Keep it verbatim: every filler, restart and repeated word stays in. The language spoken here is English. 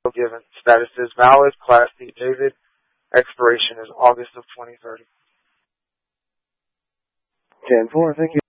given. Status is valid. Class D David. Expiration is August of twenty thirty. ten four, thank you.